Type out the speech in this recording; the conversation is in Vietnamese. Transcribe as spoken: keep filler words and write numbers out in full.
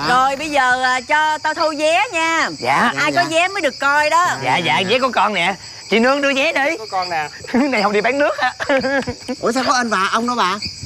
Rồi bây giờ à, cho tao thu vé nha. Dạ. Ai dạ, có vé mới được coi đó. Dạ dạ vé của con nè. Chị Nương đưa vé đi. Có con nè. Này không đi bán nước hả? Ủa sao có anh và ông đó bà?